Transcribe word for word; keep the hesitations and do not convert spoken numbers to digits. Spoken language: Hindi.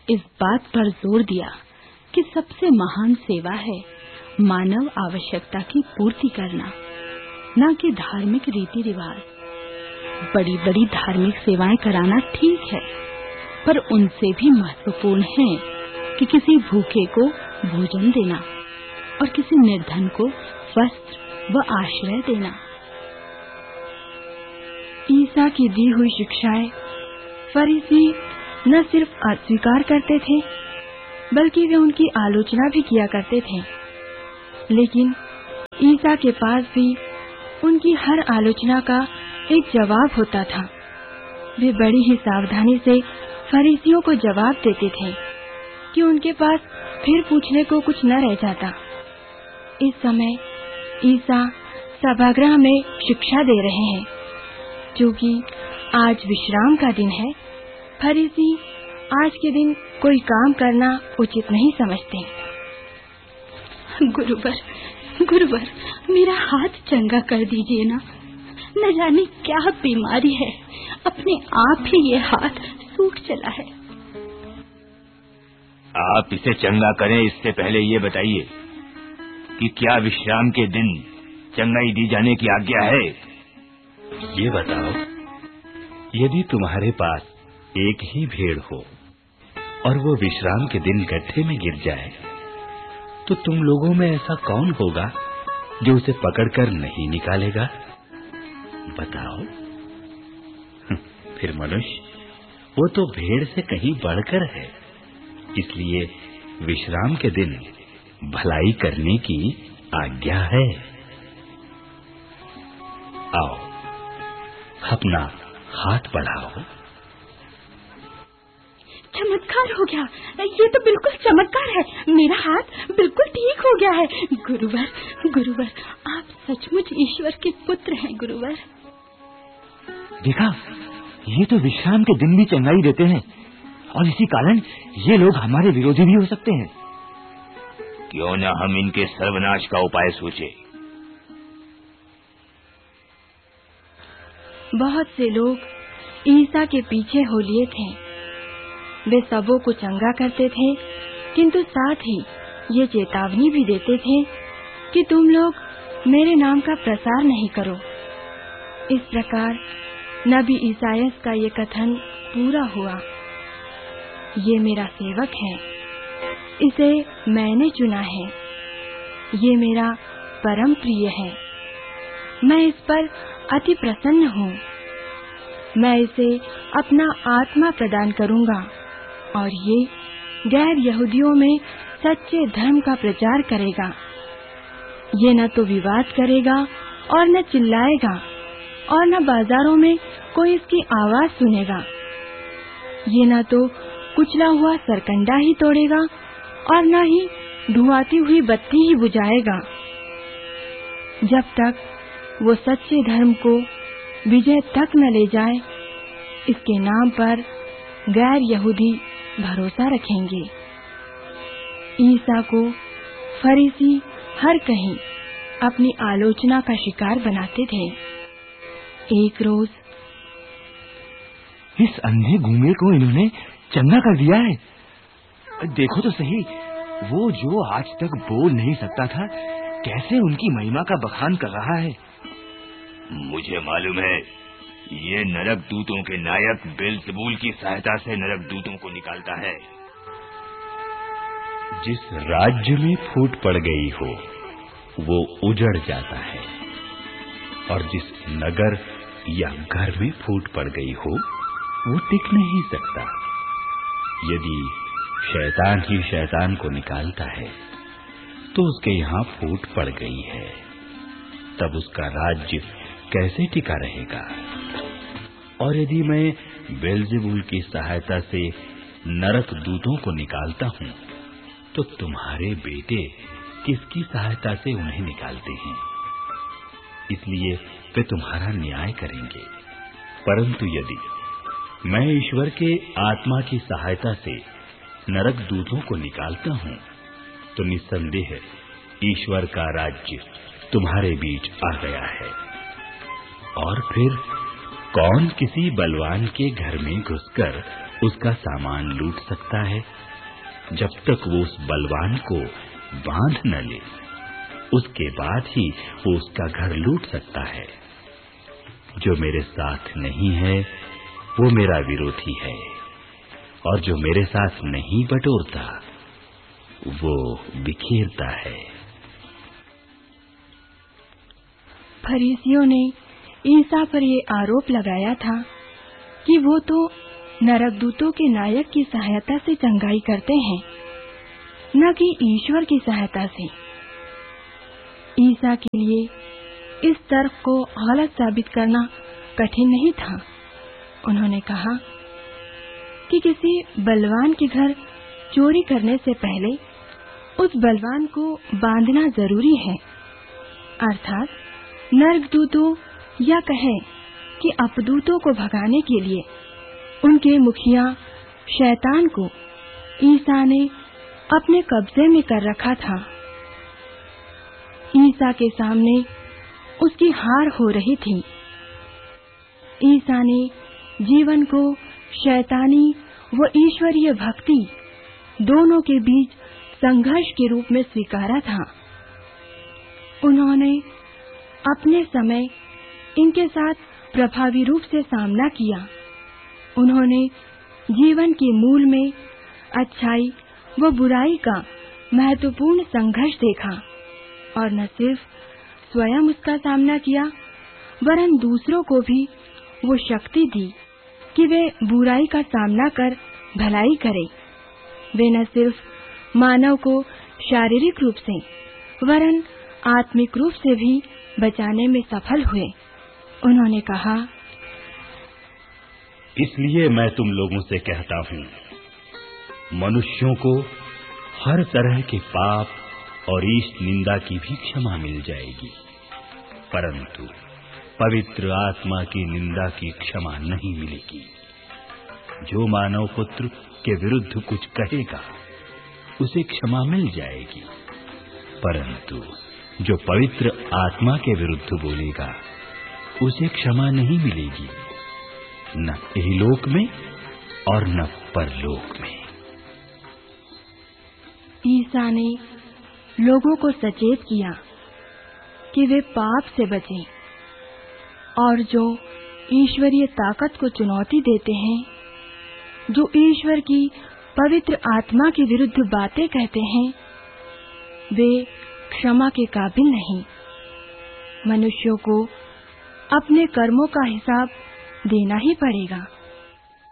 इस बात पर जोर दिया कि सबसे महान सेवा है मानव आवश्यकता की पूर्ति करना, न कि धार्मिक रीति रिवाज। बड़ी बड़ी धार्मिक सेवाएं कराना ठीक है, पर उनसे भी महत्वपूर्ण है कि किसी भूखे को भोजन देना और किसी निर्धन को वस्त्र व आश्रय देना। ईसा की दी हुई शिक्षाएं फरीसी न सिर्फ अस्वीकार करते थे, बल्कि वे उनकी आलोचना भी किया करते थे। लेकिन ईसा के पास भी उनकी हर आलोचना का एक जवाब होता था। वे बड़ी ही सावधानी से फरीसियों को जवाब देते थे कि उनके पास फिर पूछने को कुछ न रह जाता। इस समय ईसा सभागृह में शिक्षा दे रहे हैं। क्योंकि आज विश्राम का दिन है, फरीसी आज के दिन कोई काम करना उचित नहीं समझते। गुरुवर, गुरुवर, मेरा हाथ चंगा कर दीजिए ना। न जाने क्या बीमारी है, अपने आप ही ये हाथ सूख चला है। आप इसे चंगा करें इससे पहले ये बताइए कि क्या विश्राम के दिन चंगाई दी जाने की आज्ञा है? ये बताओ, यदि तुम्हारे पास एक ही भेड़ हो और वो विश्राम के दिन गड्ढे में गिर जाए, तो तुम लोगों में ऐसा कौन होगा जो उसे पकड़कर नहीं निकालेगा? बताओ। फिर मनुष्य, वो तो भेड़ से कहीं बढ़कर है। इसलिए विश्राम के दिन भलाई करने की आज्ञा है। आओ, अपना हाथ बढ़ाओ। चमत्कार हो गया, ये तो बिल्कुल चमत्कार है। मेरा हाथ बिल्कुल ठीक हो गया है। गुरुवर, गुरुवर, आप सचमुच ईश्वर के पुत्र हैं। गुरुवर, देखा, ये तो विश्राम के दिन भी चंगाई देते हैं और इसी कारण ये लोग हमारे विरोधी भी हो सकते हैं। क्यों न हम इनके सर्वनाश का उपाय सोचे। बहुत से लोग ईसा के पीछे हो लिए थे। वे सबों को चंगा करते थे, किंतु साथ ही ये चेतावनी भी देते थे कि तुम लोग मेरे नाम का प्रसार नहीं करो। इस प्रकार नबी ईसायास का ये कथन पूरा हुआ। ये मेरा सेवक है, इसे मैंने चुना है, ये मेरा परम प्रिय है, मैं इस पर अति प्रसन्न हूँ। मैं इसे अपना आत्मा प्रदान करूँगा और ये गैर यहूदियों में सच्चे धर्म का प्रचार करेगा। ये न तो विवाद करेगा और न चिल्लाएगा और न बाजारों में कोई इसकी आवाज सुनेगा। ये न तो कुचला हुआ सरकंडा ही तोड़ेगा और न ही धुआती हुई बत्ती ही बुझाएगा, जब तक वो सच्चे धर्म को विजय तक न ले जाए। इसके नाम पर गैर यहूदी भरोसा रखेंगे। ईसा को फरीसी हर कहीं अपनी आलोचना का शिकार बनाते थे। एक रोज इस अंधे गूंगे को इन्होंने चंगा कर दिया है। देखो तो सही, वो जो आज तक बोल नहीं सकता था, कैसे उनकी महिमा का बखान कर रहा है। मुझे मालूम है, ये नरक दूतों के नायक बेल्ज़ेबूल की सहायता से नरक दूतों को निकालता है। जिस राज्य में फूट पड़ गई हो वो उजड़ जाता है, और जिस नगर या घर में फूट पड़ गई हो वो टिक नहीं सकता। यदि शैतान ही शैतान को निकालता है तो उसके यहाँ फूट पड़ गई है, तब उसका राज्य कैसे टिका रहेगा? और यदि मैं बेल्ज़ेबूल की सहायता से नरक दूतों को निकालता हूँ, तो तुम्हारे बेटे किसकी सहायता से उन्हें निकालते हैं? इसलिए वे तुम्हारा न्याय करेंगे। परंतु यदि मैं ईश्वर के आत्मा की सहायता से नरक दूतों को निकालता हूँ, तो निस्संदेह ईश्वर का राज्य तुम्हारे बीच आ गया है। और फिर कौन किसी बलवान के घर में घुसकर उसका सामान लूट सकता है? जब तक वो उस बलवान को बांध न ले, उसके बाद ही वो उसका घर लूट सकता है। जो मेरे साथ नहीं है वो मेरा विरोधी है, और जो मेरे साथ नहीं बटोरता वो बिखेरता है। फरीसियों ने ईसा पर ये आरोप लगाया था कि वो तो नरकदूतों के नायक की सहायता से चंगाई करते हैं, न कि ईश्वर की सहायता से। ईसा के लिए इस तर्क को गलत साबित करना कठिन नहीं था। उन्होंने कहा कि किसी बलवान के घर चोरी करने से पहले उस बलवान को बांधना जरूरी है, अर्थात नरकदूतों या कहें कि अपदूतों को भगाने के लिए उनके मुखिया शैतान को ईसा ने अपने कब्जे में कर रखा था। ईसा के सामने उसकी हार हो रही थी। ईसा ने जीवन को शैतानी व ईश्वरीय भक्ति दोनों के बीच संघर्ष के रूप में स्वीकारा था। उन्होंने अपने समय इनके साथ प्रभावी रूप से सामना किया। उन्होंने जीवन के मूल में अच्छाई व बुराई का महत्वपूर्ण संघर्ष देखा, और न सिर्फ स्वयं उसका सामना किया, वरन दूसरों को भी वो शक्ति दी कि वे बुराई का सामना कर भलाई करें। वे न सिर्फ मानव को शारीरिक रूप से वरन आत्मिक रूप से भी बचाने में सफल हुए। उन्होंने कहा, इसलिए मैं तुम लोगों से कहता हूँ, मनुष्यों को हर तरह के पाप और ईश निंदा की भी क्षमा मिल जाएगी, परंतु पवित्र आत्मा की निंदा की क्षमा नहीं मिलेगी। जो मानव पुत्र के विरुद्ध कुछ कहेगा उसे क्षमा मिल जाएगी, परंतु जो पवित्र आत्मा के विरुद्ध बोलेगा उसे क्षमा नहीं मिलेगी, न इहलोक में और न परलोक में। ईसा ने लोगों को सचेत किया कि वे पाप से बचें, और जो ईश्वरीय ताकत को चुनौती देते हैं, जो ईश्वर की पवित्र आत्मा के विरुद्ध बातें कहते हैं, वे क्षमा के काबिल नहीं। मनुष्यों को अपने कर्मों का हिसाब देना ही पड़ेगा।